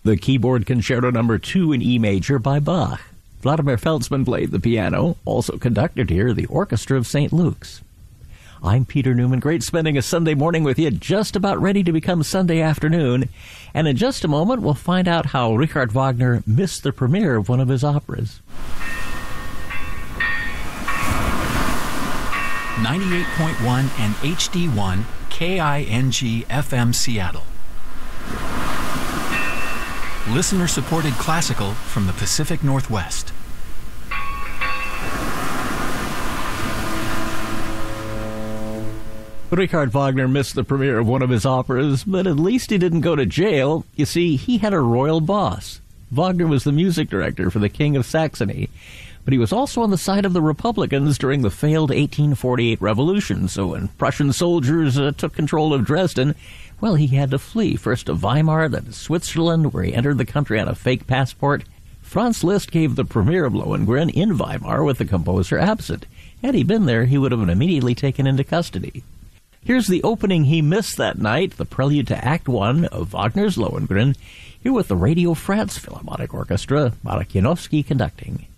The Keyboard Concerto No. 2 in E major by Bach. Vladimir Feltzman played the piano, also conducted here the Orchestra of St. Luke's. I'm Peter Newman. Great spending a Sunday morning with you, just about ready to become Sunday afternoon. And in just a moment, we'll find out how Richard Wagner missed the premiere of one of his operas. 98.1 and HD1 KING FM Seattle. Listener-supported classical from the Pacific Northwest. Richard Wagner missed the premiere of one of his operas, but at least he didn't go to jail. You see, he had a royal boss. Wagner was the music director for the King of Saxony, but he was also on the side of the Republicans during the failed 1848 revolution. So when Prussian soldiers took control of Dresden, well, he had to flee, first to Weimar, then to Switzerland, where he entered the country on a fake passport. Franz Liszt gave the premiere of Lohengrin in Weimar with the composer absent. Had he been there, he would have been immediately taken into custody. Here's the opening he missed that night, the prelude to Act 1 of Wagner's Lohengrin, here with the Radio France Philharmonic Orchestra, Marek Janowski conducting.